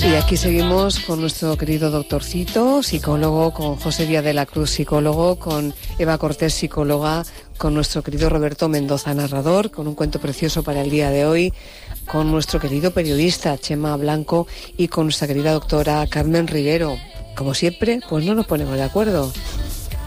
Y aquí seguimos con nuestro querido doctorcito, psicólogo, con José Díaz de la Cruz, psicólogo, con Eva Cortés, psicóloga, con nuestro querido Roberto Mendoza, narrador, con un cuento precioso para el día de hoy, con nuestro querido periodista Chema Blanco y con nuestra querida doctora Carmen Rivero. Como siempre, pues no nos ponemos de acuerdo.